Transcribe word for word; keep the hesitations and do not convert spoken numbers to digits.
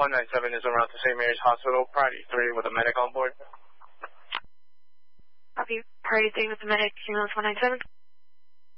one nine seven is around to Saint Mary's Hospital, priority three with a medic on board. Copy, priority three with the medic, Cumulus one nine seven.